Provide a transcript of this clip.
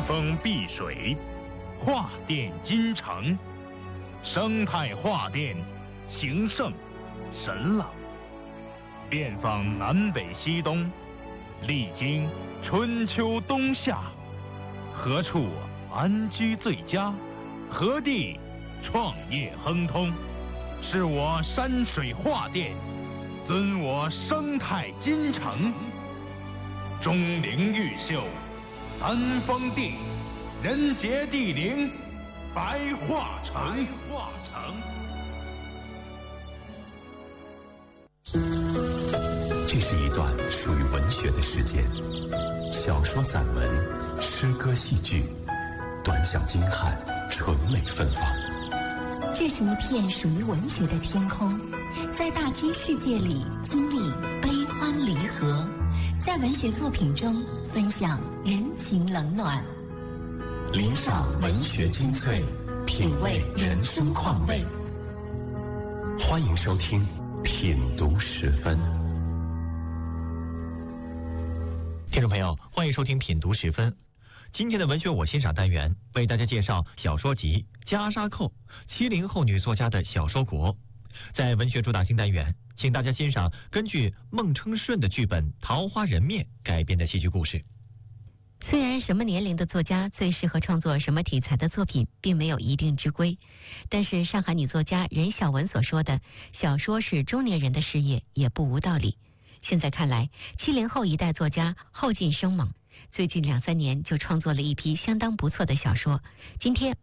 峰碧水，画殿金城，生态画殿，形胜神朗。遍访南北西东，历经春秋冬夏，何处安居最佳？何地创业亨通？是我山水画殿，尊我生态金城。钟灵毓秀，三峰地，人杰地灵，白桦城。 这是一段属于文学的时间，小说、散文、诗歌、戏剧，短小精悍，纯美芬芳。 这是一片属于文学的天空，在大千世界里经历悲欢离合，在文学作品中分享人情冷暖， 聆赏文学精粹，品味人生况味。欢迎收听品读十分。 听众朋友，欢迎收听品读十分。今天的文学我欣赏单元为大家介绍小说集《袈裟扣》，70后女作家的小说国。在文学主打新单元，请大家欣赏根据孟称顺的剧本《桃花人面》改编的戏剧故事。 虽然什么年龄的作家最适合创作什么题材的作品并没有一定之规，但是上海女作家任晓雯所说的小说是中年人的事业也不无道理。现在看来，70后一代作家后进生猛，最近2-3年就创作了一批相当不错的小说。今天